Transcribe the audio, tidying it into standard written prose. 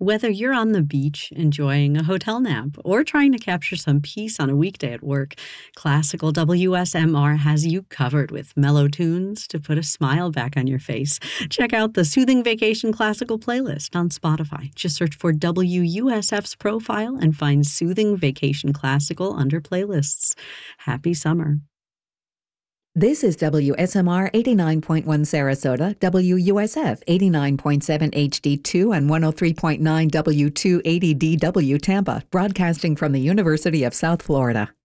Whether you're on the beach enjoying a hotel nap or trying to capture some peace on a weekday at work, Classical WSMR has you covered with mellow tunes to put a smile back on your face. Check out the Soothing Vacation Classical playlist on Spotify. Just search for WUSF's profile and find Soothing Vacation Classical under playlists. Happy summer. This is WSMR 89.1 Sarasota, WUSF 89.7 HD2 and 103.9 W280DW Tampa, broadcasting from the University of South Florida.